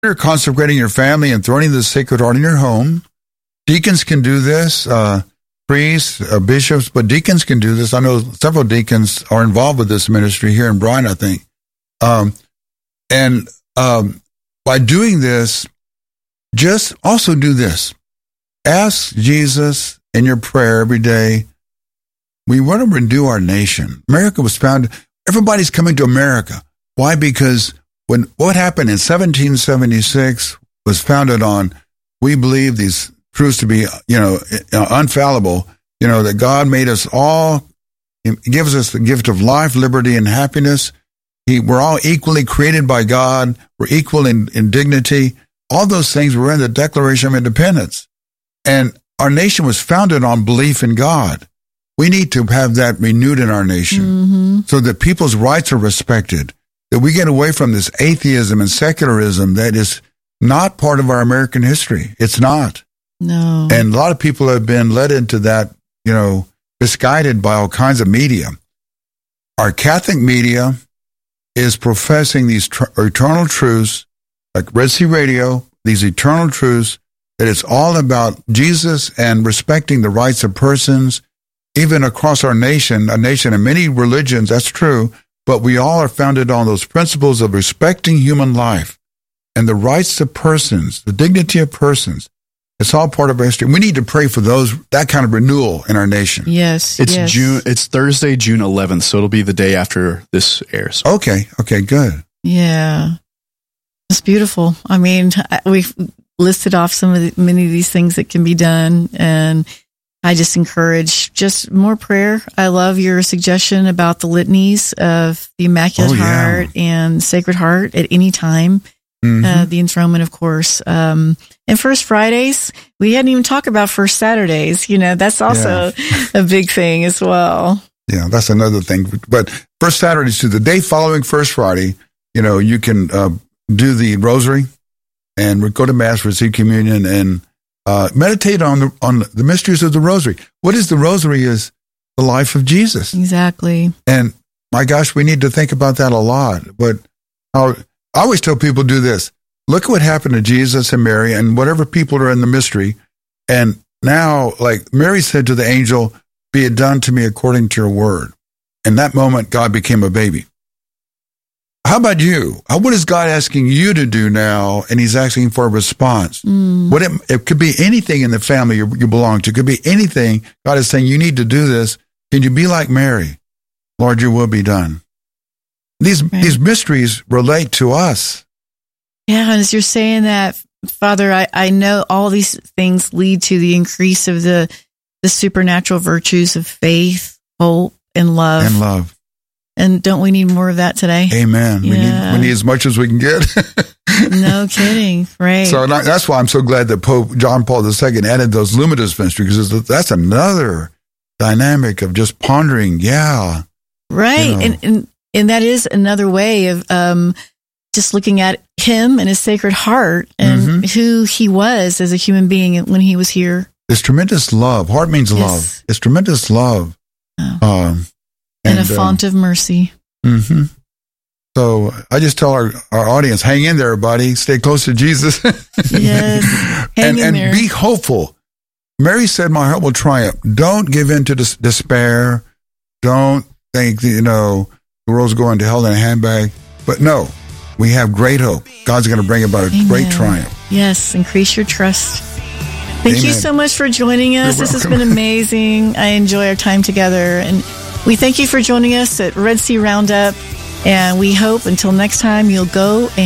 You're consecrating your family and throwing the Sacred Heart in your home. Deacons can do this, priests, bishops, but deacons can do this. I know several deacons are involved with this ministry here in Bryan, I think. By doing this, just also do this. Ask Jesus in your prayer every day, we want to renew our nation. America was founded, everybody's coming to America. Why? Because what happened in 1776 was founded on, we believe these truths to be, unfallible, that God made us all, He gives us the gift of life, liberty, and happiness. We're all equally created by God. We're equal in dignity. All those things were in the Declaration of Independence. And our nation was founded on belief in God. We need to have that renewed in our nation so that people's rights are respected, that we get away from this atheism and secularism that is not part of our American history. It's not. No. And a lot of people have been led into that, misguided by all kinds of media. Our Catholic media is professing these eternal truths, like Red Sea Radio, these eternal truths, that it's all about Jesus and respecting the rights of persons, even across our nation, a nation of many religions, that's true, but we all are founded on those principles of respecting human life and the rights of persons, the dignity of persons. It's all part of our history. We need to pray for that kind of renewal in our nation. Yes. It's Thursday, June 11th, so it'll be the day after this airs. Okay, good. Yeah. It's beautiful. I mean, we've listed off many of these things that can be done, and I just encourage just more prayer. I love your suggestion about the litanies of the Immaculate Heart and Sacred Heart at any time. The enthronement, of course. And First Fridays, we hadn't even talked about First Saturdays. That's also a big thing as well. Yeah, that's another thing. But First Saturdays to the day following First Friday, you can do the rosary and go to Mass, receive communion, and meditate on the mysteries of the rosary. What is the rosary? Is the life of Jesus. Exactly. And my gosh, we need to think about that a lot. But I always tell people do this. Look at what happened to Jesus and Mary and whatever people are in the mystery. And now, like Mary said to the angel, be it done to me according to your word. In that moment, God became a baby. How about you? What is God asking you to do now? And he's asking for a response. It could be anything in the family you belong to. It could be anything. God is saying, you need to do this. Can you be like Mary? Lord, your will be done. These mysteries relate to us. Yeah, as you're saying that, Father, I know all these things lead to the increase of the supernatural virtues of faith, hope, and love. And don't we need more of that today? Amen. Yeah. We need as much as we can get. No kidding. Right. So that's why I'm so glad that Pope John Paul II added those Luminous mysteries, because that's another dynamic of just pondering. Yeah. Right. And that is another way of just looking at him and his Sacred Heart and who he was as a human being when he was here. This tremendous love. Heart means love. It's tremendous love. And a font of mercy. So I just tell our audience, hang in there, buddy. Stay close to Jesus. Yes. Hang in there. And be hopeful. Mary said, my heart will triumph. Don't give in to despair. Don't think, the world's going to hell in a handbag. But no, we have great hope. God's going to bring about a great triumph. Yes, increase your trust. Thank you so much for joining us. This has been amazing. I enjoy our time together. And we thank you for joining us at Red Sea Roundup. And we hope until next time you'll go